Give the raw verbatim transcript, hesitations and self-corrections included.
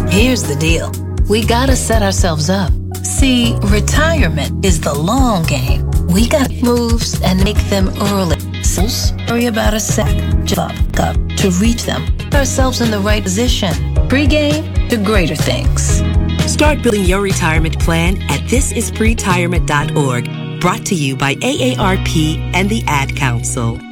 Here's the deal. We gotta set ourselves up. See, retirement is the long game. We got moves and make them early. So worry about a second job up to reach them. Put ourselves in the right position. Pre-game to greater things. Start building your retirement plan at this is pre retirement dot org. Brought to you by A A R P and the Ad Council.